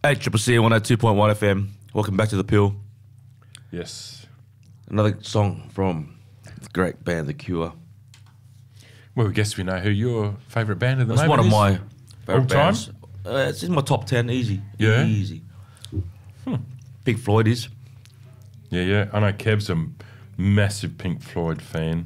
8CCC 102.1 FM. Welcome back to The Pill. Yes. Another song from the great band The Cure. Well, I guess we know who your favourite band at the It's moment one of is. my favourite All time? bands. It's in my top 10, easy. Yeah? Easy. Pink Floyd is. Yeah. I know Kev's a massive Pink Floyd fan.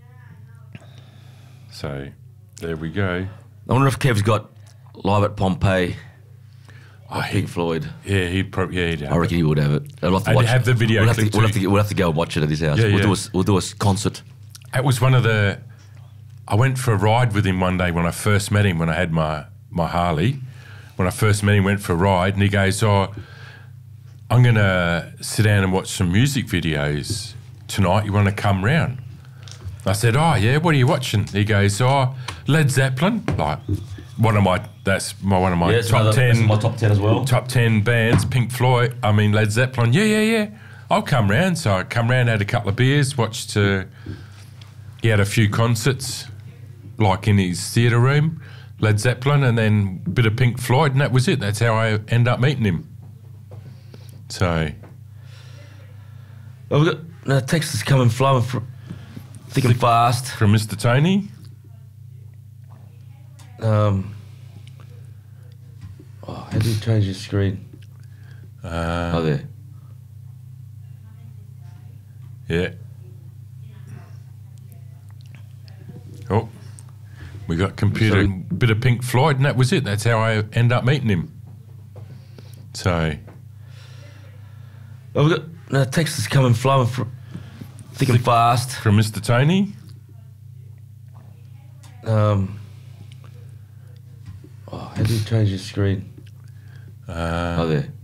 So, there we go. I wonder if Kev's got Live at Pompeii. Oh, Pink Floyd. Yeah, he'd probably, yeah, he'd have I reckon he would have it. I'd have to And watch have the video We'll have, clip to, we'll, have too. to, we'll have to go and watch it at his house. Yeah, We'll do a concert. It was one of the... I went for a ride with him one day when I first met him, when I had my Harley. When I first met him, went for a ride, and he goes, I'm going to sit down and watch some music videos tonight. You want to come round? I said, yeah, what are you watching? He goes, Led Zeppelin. Like, one of my top 10. My top 10 as well. Top 10 bands, Pink Floyd, Led Zeppelin. Yeah. I'll come round. So I come round, had a couple of beers, watched, he had a few concerts, like in his theatre room, Led Zeppelin, and then a bit of Pink Floyd, and that was it. That's how I end up meeting him. So... Well, we've got a text that's coming flowing thick and fast. From Mr. Tony. How do you change your screen? There. Yeah. Oh, we got computer, Sorry. bit of Pink Floyd, and that was it. That's how I end up meeting him. So... Well, we've got a text that's coming flowing thick and fast. From Mr. Tony. How do you change your screen? There.